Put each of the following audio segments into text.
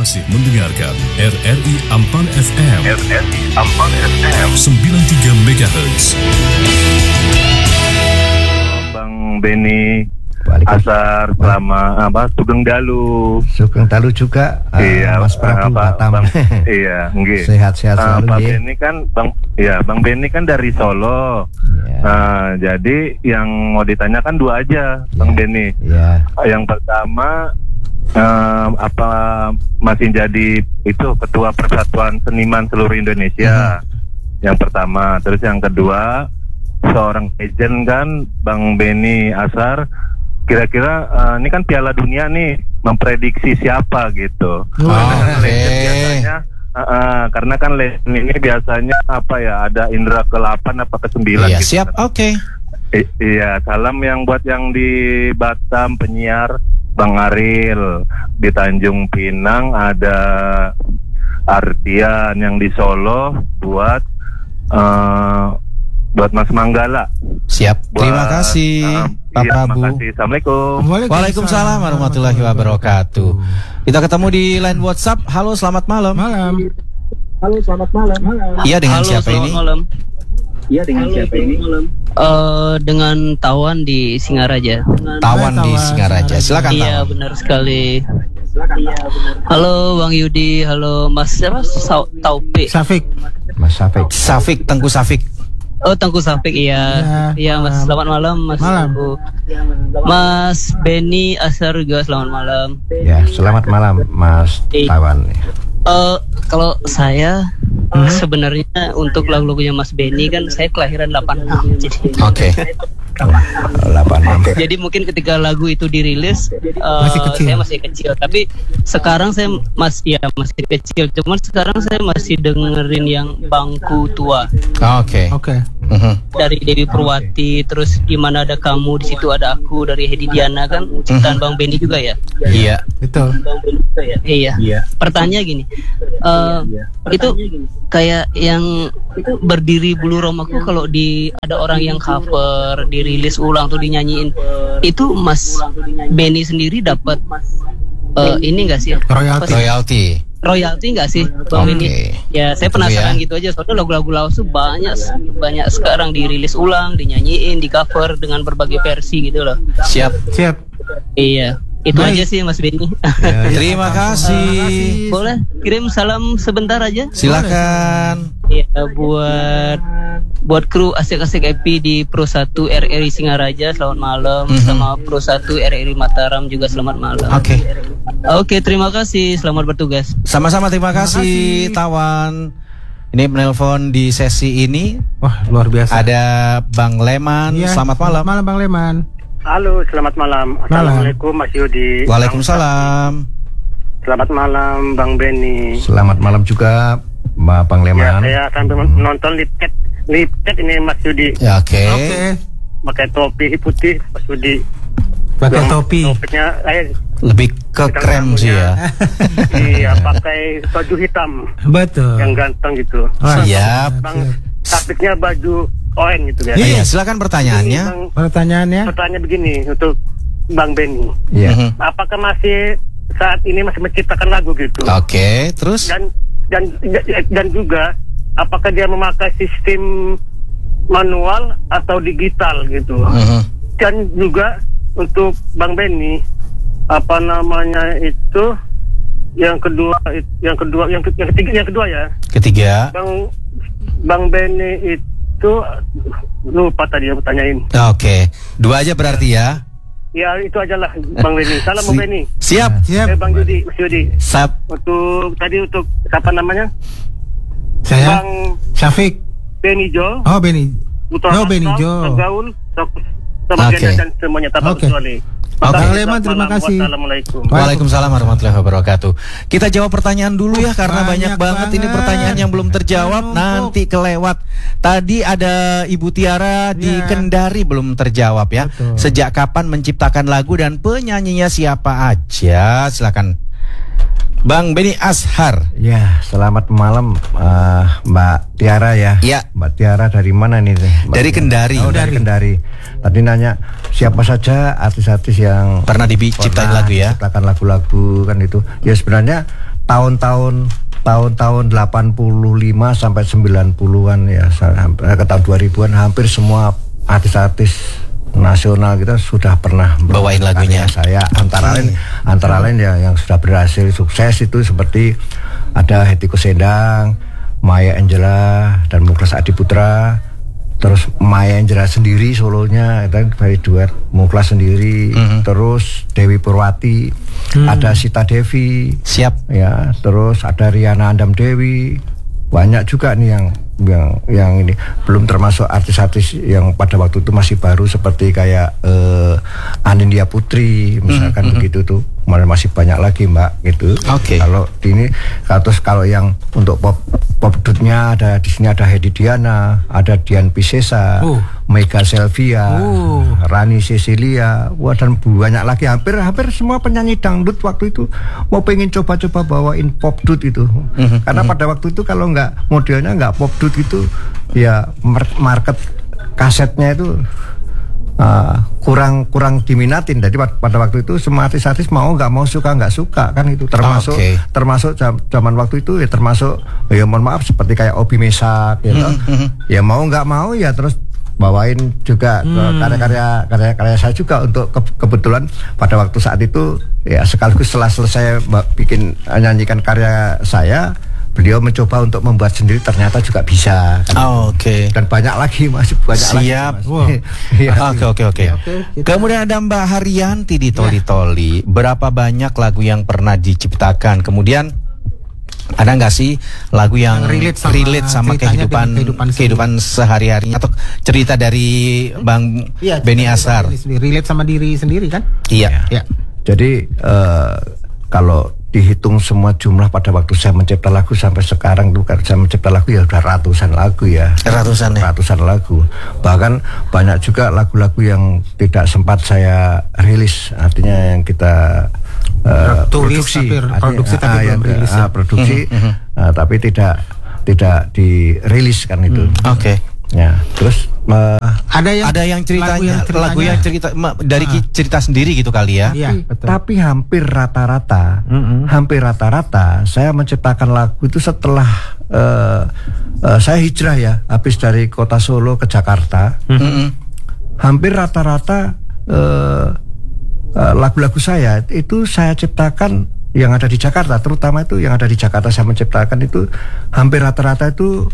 masih mendengarkan RRI Ampan FM. RRI Ampan FM 93 MHz. Bang Beni Asar selama Sugeng Dalu. Sugeng Dalu juga. Iya, Mas Prabu Batam. Iya, nggih. Sehat-sehat selalu. Bang Beni kan Bang Beni kan dari Solo. Jadi yang mau ditanyakan dua aja, Bang Beni. Iya. Yang pertama apa masih jadi itu Ketua Persatuan Seniman Seluruh Indonesia? Yang pertama. Terus yang kedua, seorang legend kan Bang Beni Asar, kira-kira ini kan Piala Dunia nih, memprediksi siapa gitu. Legend biasanya karena kan legend ini biasanya ada Indra ke-8 apa ke-9 iya, gitu. Siap, oke. Iya, salam yang buat yang di Batam penyiar Bang Aril, di Tanjung Pinang ada Ardian, yang di Solo buat Mas Manggala. Siap. Terima kasih Pak Prabu. Terima kasih. Assalamualaikum. Waalaikumsalam warahmatullahi wabarakatuh. Kita ketemu di line WhatsApp. Halo, selamat malam. Halo, selamat malam. Iya, dengan siapa ini? Iya, dengan siapa ini? Dengan Tawan di Singaraja. Tawan di Singaraja. Silakan. Iya, Tawan. benar sekali. Halo Bang Yudi, halo Mas siapa? Taufik. Mas Safik. Safik, Tengku Safik. Oh, Tengku Safik, iya. Iya, Mas. Selamat malam, Mas. Mas Beni Asar juga selamat malam. Ya, selamat malam Mas Tawan. Kalau saya sebenarnya untuk lagu-lagunya Mas Beni kan saya kelahiran 86. Jadi Oke. 86. Jadi mungkin ketika lagu itu dirilis saya masih kecil, tapi sekarang saya masih kecil. Cuman sekarang saya masih dengerin yang Bangku Tua. Oke. Dari Dewi Purwati, terus Gimana Ada Kamu, di situ ada aku dari Hedi Diana kan ciptaan Bang Beni juga ya. Iya. Betul. Iya. Pertanyaan gini, itu kayak yang Berdiri Bulu Romaku, kalau ada orang yang cover, dirilis ulang tuh dinyanyiin, itu Mas Beni sendiri dapat ini nggak sih? Royalti nggak sih, Bang Beni? Ya, saya penasaran gitu aja. Soalnya lagu-lagu lawas tuh banyak sekarang dirilis ulang, dinyanyiin, di cover dengan berbagai versi gitu loh. Siap. Iya. Itu aja sih Mas Beni. Terima kasih. Boleh kirim salam sebentar aja? Silakan. Ya, buat kru asik-asik Epi di Pro 1 RRI Singaraja selamat malam, sama Pro 1 RRI Mataram juga selamat malam. Oke, terima kasih. Selamat bertugas. Sama-sama, terima kasih Tawan. Ini penelpon di sesi ini. Wah, luar biasa. Ada Bang Leman. Ya, selamat malam. Malam Bang Leman. Halo, selamat malam. Assalamualaikum Mas Yudi. Waalaikumsalam. Selamat malam Bang Beni. Selamat malam juga Bang Leman. Ya, saya sambil menonton lipket ini Mas Yudi. Ya, oke. Pakai topi putih Mas Yudi. Pakai topi. Topinya Lebih ke krem sih ya. Iya, pakai baju hitam. Betul. Yang ganteng gitu. Siap. Bang Safiknya baju oranye gitu ya. Iya, silakan pertanyaannya. Pertanyaan begini untuk Bang Beni. Iya. Apakah masih saat ini masih menciptakan lagu gitu? Oke, terus? Dan juga apakah dia memakai sistem manual atau digital gitu? Dan juga untuk Bang Beni, apa namanya itu yang kedua ya. Ketiga. Bang Beni itu lupa tadi yang tanyain. Oke, dua aja berarti ya. Ya, itu aja lah Bang Beni. Salam Bang Beni. Siap. Bang Yudi, Mas Yudi. Untuk siapa namanya? Saya Bang Safik. Benijo. Oh, Beni. Benijo. Tegaul, dan semuanya tabak kecuali. Bang Leman, terima kasih. Assalamualaikum. Waalaikumsalam warahmatullahi wabarakatuh. Kita jawab pertanyaan dulu ya, karena banyak banget ini pertanyaan yang belum terjawab, nanti kelewat. Tadi ada Ibu Tiara di Kendari belum terjawab ya. Betul. Sejak kapan menciptakan lagu dan penyanyinya siapa aja? Silakan Bang Beni Ashar. Ya, selamat malam Mbak Tiara ya. Iya. Mbak Tiara dari mana nih? Dari Kendari. Oh, dari Kendari. Tadi nanya siapa saja artis-artis yang pernah diciptain lagu ya. Ciptakan lagu-lagu kan itu. Ya sebenarnya tahun 85 sampai 90-an ya, ke tahun 2000-an hampir semua artis-artis nasional kita sudah pernah bawain lagunya saya, antara lain ya yang sudah berhasil sukses itu seperti ada Hetty Koes Endang, Maya Angelou dan Muklas Adiputra. Terus Maya Angelou sendiri solonya itu dari duet, Muklas sendiri, terus Dewi Purwati, ada Sita Devi, siap ya, terus ada Riana Andam Dewi, banyak juga nih yang ini, belum termasuk artis-artis yang pada waktu itu masih baru seperti kayak Anindya Putri misalkan begitu tuh, masih banyak lagi Mbak gitu. Kalau ini terus kalau yang untuk pop dutnya ada di sini, ada Hedi Diana, ada Dian Piscesa, Mega Selvia, Rani Cecilia, dan banyak lagi, hampir semua penyanyi dangdut waktu itu mau pengen coba-coba bawain pop dut itu. Karena pada waktu itu kalau nggak modelnya nggak pop dut itu ya market kasetnya itu kurang diminatin. Jadi pada waktu itu semua artis-artis mau nggak mau, suka nggak suka kan itu, termasuk zaman waktu itu ya, termasuk ya mohon maaf seperti kayak Obi Mesak gitu. Ya mau nggak mau ya terus bawain juga karya-karya saya juga. Untuk kebetulan pada waktu saat itu ya sekaligus setelah selesai nyanyikan karya saya, beliau mencoba untuk membuat sendiri, ternyata juga bisa kan. Dan banyak lagi, masih banyak lagi. Oke. Kemudian ada Mbak Haryanti di Toli Toli. Berapa banyak lagu yang pernah diciptakan? Kemudian ada nggak sih lagu yang relate sama kehidupan sehari-harinya, atau cerita dari Bang Benny Asar? Relate sama diri sendiri kan? Iya. Jadi kalau dihitung semua jumlah pada waktu saya mencipta lagu sampai sekarang tuh, saya mencipta lagu ya udah ratusan lagu ya. Ratusan lagu. Bahkan banyak juga lagu-lagu yang tidak sempat saya rilis, artinya yang kita produksi tapi tidak dirilis kan itu. Ya, terus ada yang ceritanya lagu yang cerita dari cerita sendiri gitu kali ya. Iya, tapi hampir rata-rata saya menciptakan lagu itu setelah saya hijrah ya, habis dari kota Solo ke Jakarta. Hampir rata-rata lagu-lagu saya itu saya ciptakan yang ada di Jakarta, terutama itu yang ada di Jakarta saya menciptakan itu hampir rata-rata itu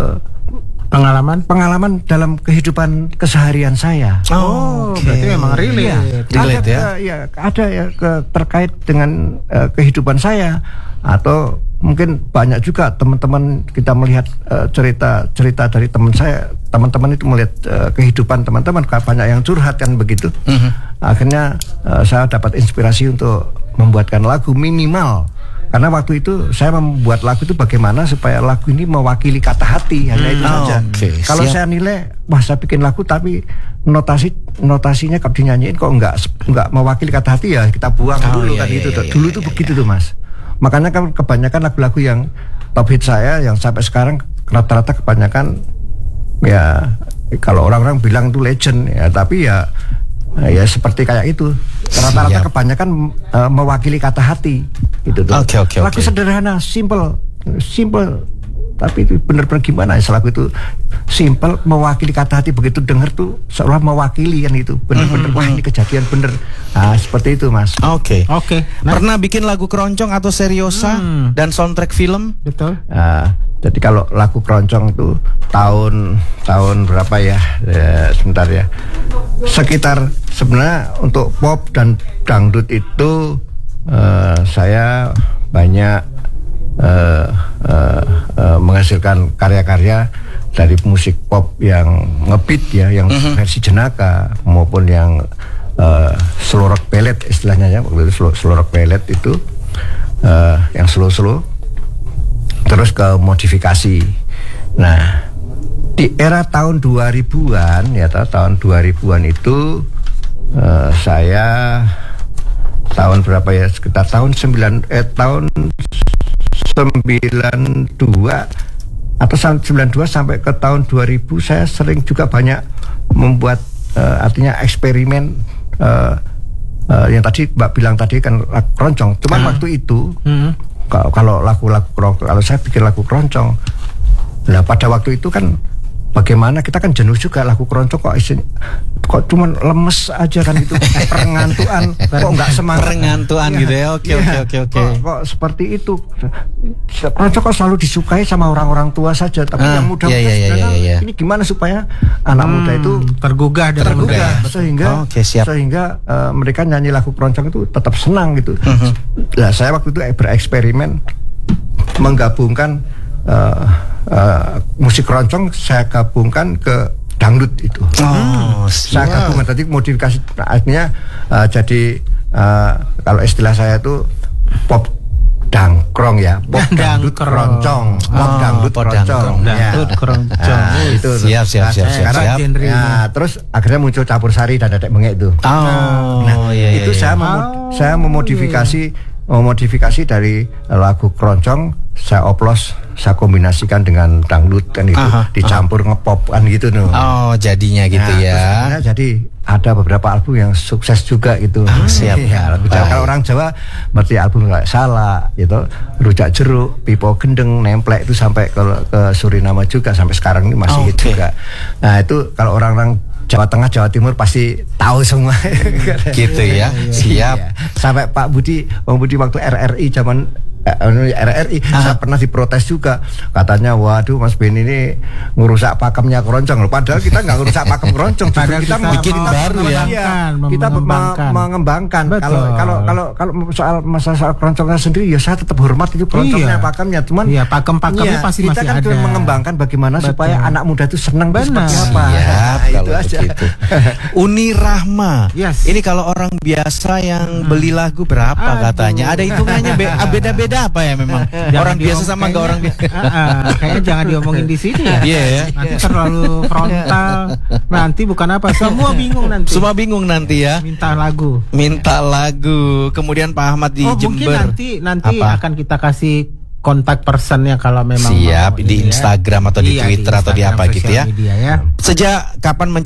pengalaman dalam kehidupan keseharian saya. Berarti memang relate. Ada ya terkait dengan kehidupan saya, atau mungkin banyak juga teman-teman kita melihat cerita dari teman-teman itu melihat kehidupan teman-teman, banyak yang curhat kan begitu. Akhirnya saya dapat inspirasi untuk membuatkan lagu minimal. Karena waktu itu saya membuat lagu itu bagaimana supaya lagu ini mewakili kata hati, hanya itu saja. Kalau saya nilai, saya bikin lagu tapi notasinya kalau dinyanyiin kok nggak mewakili kata hati, ya kita buang dulu kan itu. Dulu tuh begitu tuh Mas. Makanya kan kebanyakan lagu-lagu yang top hit saya yang sampai sekarang rata-rata kebanyakan ya kalau orang-orang bilang itu legend ya, tapi ya seperti kayak itu. Rata-rata kebanyakan mewakili kata hati gitu tuh. Lagu sederhana, simple, tapi itu benar-benar gimana ya, lagu itu simple, mewakili kata hati, begitu denger tuh seolah mewakili kan itu. Benar-benar wah ini kejadian bener. Seperti itu Mas. Pernah bikin lagu keroncong atau seriosa dan soundtrack film? Betul. Jadi kalau lagu keroncong itu tahun berapa ya? Sebentar ya. Sekitar sebenarnya untuk pop dan dangdut itu saya banyak menghasilkan karya-karya dari musik pop yang ngebeat ya, yang versi Jenaka maupun yang slow rock ballad istilahnya ya, waktu itu slow rock ballad itu yang slow terus ke modifikasi. Nah, di era tahun 2000-an ya, tahun 2000-an itu saya tahun berapa ya, sekitar tahun 92 atau 92 sampai ke tahun 2000 saya sering juga banyak membuat artinya eksperimen yang tadi Mbak bilang tadi kan keroncong. Cuman waktu itu kalau kalau saya bikin lagu keroncong, nah pada waktu itu kan bagaimana kita kan jenuh juga lagu keroncong kok cuman lemes aja kan gitu perengantuan kok nggak semangat perengantuan gitu ya. Oke. Kok seperti itu keroncong kok selalu disukai sama orang-orang tua saja tapi yang muda-muda ini gimana supaya anak muda itu tergugah sehingga mereka nyanyi lagu keroncong itu tetap senang gitu. Nah saya waktu itu bereksperimen menggabungkan musik keroncong saya gabungkan ke dangdut itu. Saya gabungkan tadi modifikasi artinya jadi kalau istilah saya itu pop dangkrong ya, pop dangdut keroncong, pop dangdut keroncong. Itu siap. Nah, terus akhirnya muncul campur sari dan dadek bengek itu. Itu saya memodifikasi dari lagu keroncong, saya oplos, saya kombinasikan dengan dangdut kan itu, dicampur ngepop kan gitu no. Jadinya gitu ya. Jadi ada beberapa album yang sukses juga gitu. Siap. Kalau orang Jawa berarti album kayak Salah gitu, Rujak Jeruk, Pipo Gendeng, Nemplek itu sampai ke Suriname juga sampai sekarang ini masih hit juga. Nah itu kalau orang-orang Jawa Tengah, Jawa Timur pasti tahu semua. Gitu ya. Siap. Sampai Pak Budi waktu RRI zaman RRI saya pernah diprotes juga, katanya waduh Mas Ben ini ngerusak pakemnya keroncong loh, padahal kita nggak ngerusak pakem keroncong, kita bikin baru ya, kita mengembangkan. Kalau soal keroncongnya sendiri ya saya tetap hormat itu keroncongnya pakemnya, cuman pakemnya pasti masih ada. Kita kan mengembangkan bagaimana supaya anak muda itu senang seperti apa. Itu aja. Uni Rahma. Ini kalau orang biasa yang beli lagu berapa katanya? Ada hitungannya beda-beda apa ya memang? Orang biasa sama nggak orang biasa. Kayaknya jangan diomongin di sini ya. Nanti terlalu frontal. Nanti bukan apa, semua bingung nanti ya. Minta lagu. Kemudian Pak Ahmad di Jember. Mungkin nanti akan kita kasih kontak personnya kalau memang siap di Instagram atau di Twitter atau di apa gitu ya. Sejak kapan